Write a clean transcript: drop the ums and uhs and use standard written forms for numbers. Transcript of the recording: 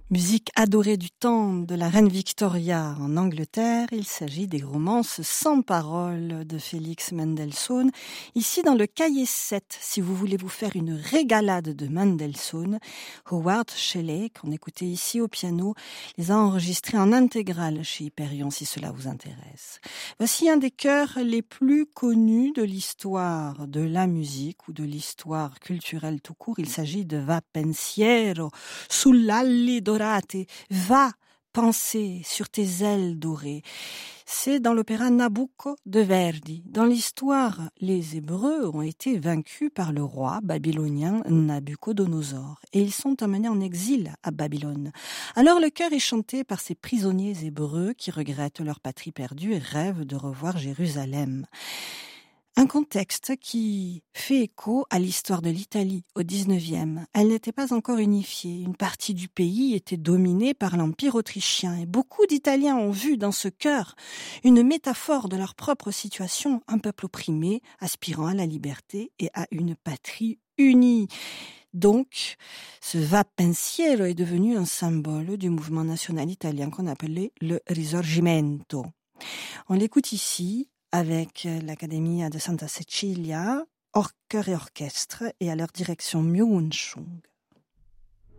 Musique adorée du temps de la reine Victoria en Angleterre, il s'agit des romances sans paroles de Félix Mendelssohn. Ici dans le cahier 7, si vous voulez vous faire une régalade de Mendelssohn, Howard Shelley, qu'on écoutait ici au piano, les a enregistrés en intégrale chez Hyperion si cela vous intéresse. Voici un des chœurs les plus connus de l'histoire de la musique ou de l'histoire culturelle tout court. Il s'agit de Va pensiero sull'alli dorate, va penser sur tes ailes dorées. C'est dans l'opéra Nabucco de Verdi. Dans l'histoire, les Hébreux ont été vaincus par le roi babylonien Nabuchodonosor et ils sont emmenés en exil à Babylone. Alors le chœur est chanté par ces prisonniers hébreux qui regrettent leur patrie perdue et rêvent de revoir Jérusalem. Un contexte qui fait écho à l'histoire de l'Italie au XIXe. Elle n'était pas encore unifiée. Une partie du pays était dominée par l'Empire autrichien. Et beaucoup d'Italiens ont vu dans ce chœur une métaphore de leur propre situation, un peuple opprimé, aspirant à la liberté et à une patrie unie. Donc, ce Va pensiero est devenu un symbole du mouvement national italien qu'on appelait le Risorgimento. On l'écoute ici, avec l'Accademia de Santa Cecilia, chœur et orchestre, et à leur direction Myo Won-chung.